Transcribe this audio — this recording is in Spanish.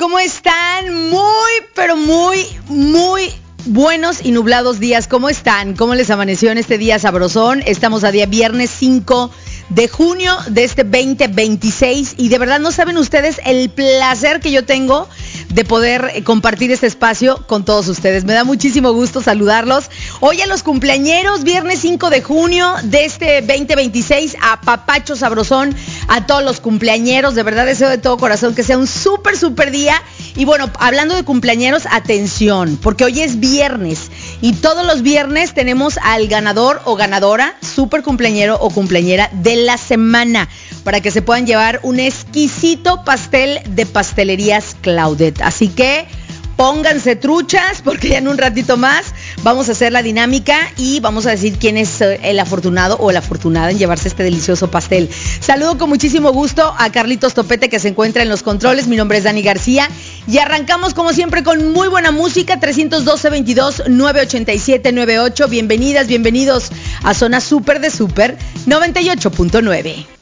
¿cómo están? Pero muy buenos y nublados días. ¿Cómo están? ¿Cómo les amaneció en este día sabrosón? Estamos a día viernes 5 de junio de este 2026 y de verdad no saben ustedes el placer que yo tengo de poder compartir este espacio con todos ustedes. Me da muchísimo gusto saludarlos. Hoy a los cumpleañeros, viernes 5 de junio de este 2026, a papacho sabrosón, a todos los cumpleañeros. De verdad deseo de todo corazón que sea un súper día. Y bueno, hablando de cumpleañeros, atención, porque hoy es viernes y todos los viernes tenemos al ganador o ganadora, súper cumpleañero o cumpleañera de la semana, para que se puedan llevar un exquisito pastel de Pastelerías Claudet. Así que pónganse truchas porque ya en un ratito más vamos a hacer la dinámica y vamos a decir quién es el afortunado o la afortunada en llevarse este delicioso pastel. Saludo con muchísimo gusto a Carlitos Topete, que se encuentra en los controles. Mi nombre es Dani García y arrancamos como siempre con muy buena música. 312-22-987-98. Bienvenidas, bienvenidos a Zona Súper de Súper 98.9.